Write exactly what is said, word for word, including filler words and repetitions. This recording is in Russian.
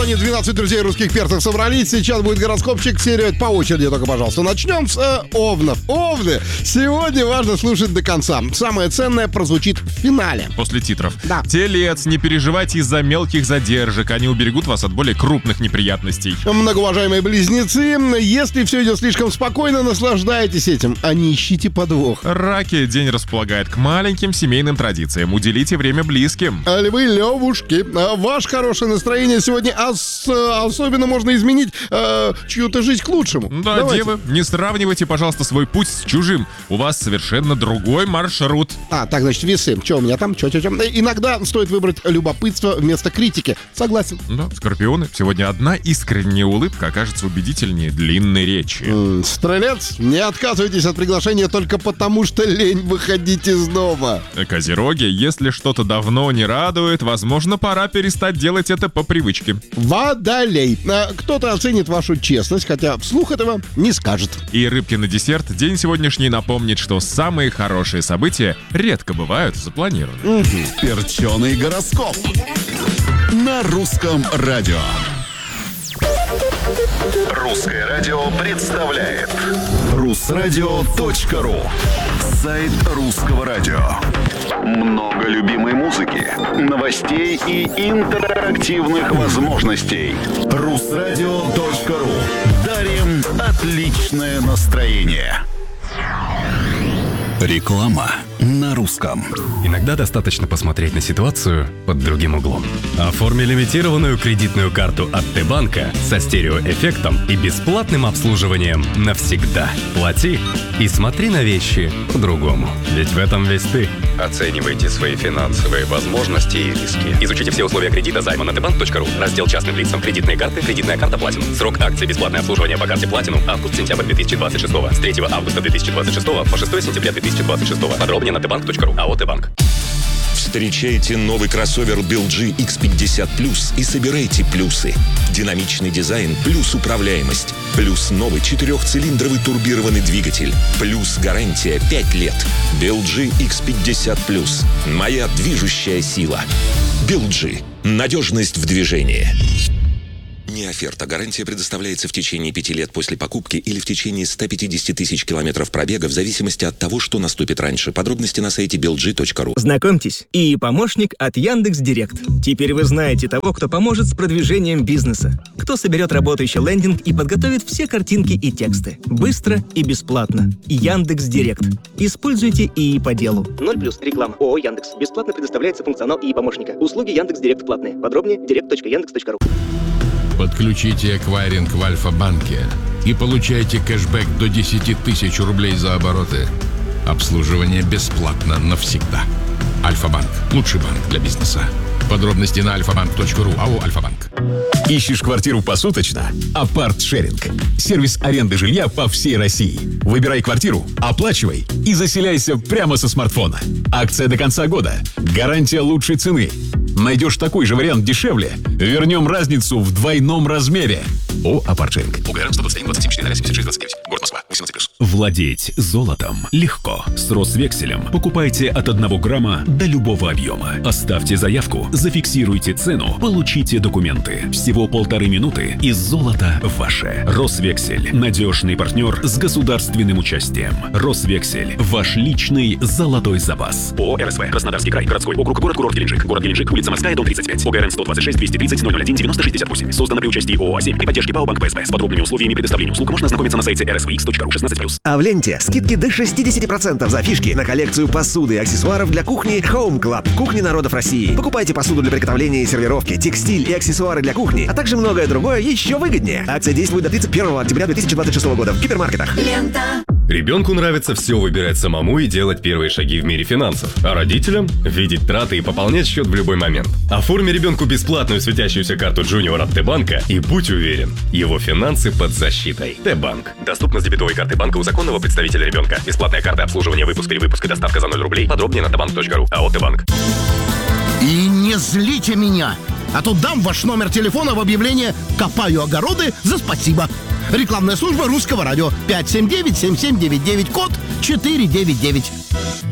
они, двенадцать друзей русских перцев собрались. Сейчас будет гороскопчик, серия по очереди только, пожалуйста. Начнем с э, овнов. Овны. Сегодня важно слушать до конца. Самое ценное прозвучит в финале. После титров. Да. Телец, не переживайте из-за мелких задержек. Они уберегут вас от более крупных неприятностей. Многоуважаемые близнецы, если все идет слишком спокойно, наслаждайтесь этим, а не ищите подвох. Раки. День располагает к маленьким семейным традициям. Уделите время близким. Львы, левушки, ваше хорошее настроение сегодня ос- особенно можно изменить э, чью-то жизнь к лучшему. Да, Давайте. девы, не сравнивайте, пожалуйста, свой путь с чужим. У вас совершенно другой маршрут. А, так, значит, весы. Что у меня там? Что, что, что? Иногда стоит выбрать любопытство вместо критики. Согласен. Да, скорпионы. Сегодня одна искренняя улыбка окажется убедительнее длинной речи. М, Стрелец, не отказывайтесь от приглашения только потому, что лень выходить из дома. Козероги, если что-то давно не радует, возможно, пора перестать делать это по привычке. Водолей. А, Кто-то оценит вашу честность, хотя вслух этого не скажет. И рыбки на десерт. День сегодняшний напомнит, что самые хорошие события редко бывают запланированы. Перченый гороскоп на русском радио. Русское радио представляет Русрадио точка ру. Сайт русского радио. много любимой музыки, новостей и интерактивных возможностей. Русрадио точка ру. Дарим отличное настроение. Реклама на русском. Иногда достаточно посмотреть на ситуацию под другим углом. Оформи лимитированную кредитную карту от Т-банка со стереоэффектом и бесплатным обслуживанием навсегда. Плати и смотри на вещи по-другому. Ведь в этом весь ты. Оценивайте свои финансовые возможности и риски. Изучите все условия кредита займа на тэ банк точка ру. Раздел частным лицам. Кредитные карты. Кредитная карта Platinum. Срок акции бесплатное обслуживание по карте Platinum. Август-сентябрь две тысячи двадцать шестого. С третьего августа две тысячи двадцать шестого по шестое сентября две тысячи двадцать шестого. Подробнее на тэ банк точка ру. АО «Т-банк». Встречайте новый кроссовер би эл джи икс пятьдесят плюс и собирайте плюсы. Динамичный дизайн плюс управляемость. Плюс новый четырехцилиндровый турбированный двигатель. Плюс гарантия пять лет. би эл джи икс пятьдесят плюс. Моя движущая сила. би эл джи. Надежность в движении. Не оферта. Гарантия предоставляется в течение пяти лет после покупки или в течение ста пятидесяти тысяч километров пробега в зависимости от того, что наступит раньше. Подробности на сайте би эл джи точка ру. Знакомьтесь, ИИ помощник от Яндекс.Директ. Теперь вы знаете того, кто поможет с продвижением бизнеса. Кто соберет работающий лендинг и подготовит все картинки и тексты. Быстро и бесплатно. Яндекс.Директ. Используйте ИИ по делу. Ноль плюс. Реклама. ООО Яндекс. Бесплатно предоставляется функционал ИИ помощника. Услуги Яндекс.Директ платные. Подробнее директ точка яндекс точка ру. Подключите эквайринг в Альфа-банке и получайте кэшбэк до десять тысяч рублей за обороты. Обслуживание бесплатно навсегда. Альфа-банк. Лучший банк для бизнеса. Подробности на альфа банк точка ру. АО «Альфа-банк». Ищешь квартиру посуточно? Апарт-шеринг. Сервис аренды жилья по всей России. Выбирай квартиру, оплачивай и заселяйся прямо со смартфона. Акция до конца года. Гарантия лучшей цены. Найдешь такой же вариант дешевле? Вернем разницу в двойном размере. О, Апарт-шеринг. УГР сто двадцать один двадцать семь четыре семьдесят шесть двадцать девять. Город Москва. восемнадцать плюс. Владеть золотом легко. С Росвекселем покупайте от одного грамма до любого объема. Оставьте заявку, зафиксируйте цену, получите документы. Всего полторы минуты и золото ваше. Росвексель. Надежный партнер с государственным участием. Росвексель. Ваш личный золотой запас. ООО РСВ. Краснодарский край. Городской округ. Город-курорт Геленджик. Город Геленджик. Улица Морская, дом тридцать пять. ОГРН сто двадцать шесть двести тридцать ноль ноль один девяносто шестьдесят восемь. Создано при участии ООО «А семь» при поддержке ПАО «Банк ПСБ». С подробными условиями предоставления услуг можно ознакомиться на сайте эр эс ви икс точка ру. шестнадцать плюс. А в ленте скидки до шестьдесят процентов за фишки на коллекцию посуды и аксессуаров для кухни Home Club. Кухни народов России. Покупайте посуду для приготовления и сервировки, текстиль и аксессуары для кухни, а также многое другое еще выгоднее. Акция действует до тридцать первого октября две тысячи двадцать шестого года в гипермаркетах. Лента. Ребенку нравится все выбирать самому и делать первые шаги в мире финансов. А родителям – видеть траты и пополнять счет в любой момент. Оформи ребенку бесплатную светящуюся карту Junior от Т-банка и будь уверен, его финансы под защитой. Т-банк. Доступно с дебетовой карты банка у законного представителя ребенка. Бесплатная карта обслуживания, выпуск, перевыпуск и доставка за ноль рублей. Подробнее на тэ банк точка ру. АО «Т-банк». И не злите меня, а то дам ваш номер телефона в объявление «Копаю огороды за спасибо». Рекламная служба Русского радио. пять семь девять семь семь девять девять, код четыре девять девять.